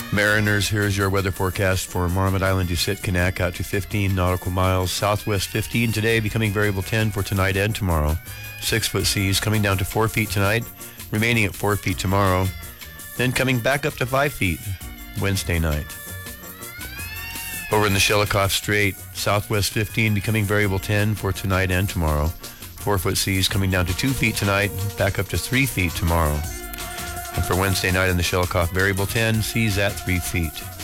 Mariners, here's your weather forecast for Marmot Island to Sitkinak out to 15 nautical miles. Southwest 15 today, becoming variable 10 for tonight and tomorrow. 6-foot seas coming down to 4 feet tonight, remaining at 4 feet tomorrow. Then coming back up to 5 feet Wednesday night. Over in the Shelikof Strait, southwest 15 becoming variable 10 for tonight and tomorrow. 4-foot seas coming down to 2 feet tonight, back up to 3 feet tomorrow. And for Wednesday night in the Shelikof, variable 10, seas at 3 feet.